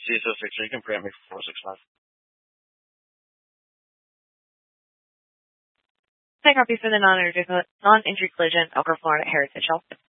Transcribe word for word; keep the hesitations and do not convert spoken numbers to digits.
C S O six, you can print me for four six five. Thank you for the non-entry non-entry collision, Elker Florida Heritage Health.